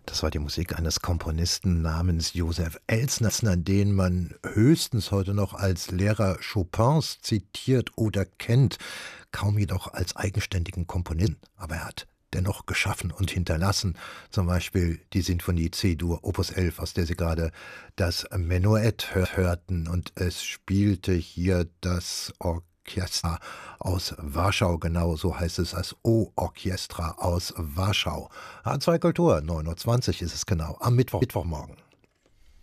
Das war die Musik eines Komponisten namens Joseph Elsner, den man höchstens heute noch als Lehrer Chopins zitiert oder kennt, kaum jedoch als eigenständigen Komponisten. Aber er hat dennoch geschaffen und hinterlassen, zum Beispiel die Sinfonie C-Dur Opus 11, aus der Sie gerade das Menuett hörten. Und es spielte hier das Orchester aus Warschau, genau so heißt es, als O-Orchestra aus Warschau. H2 Kultur, 9:20 Uhr ist es genau, am Mittwochmorgen.